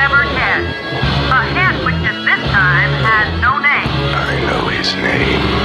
severed head. A head which at this time has no name. I know his name.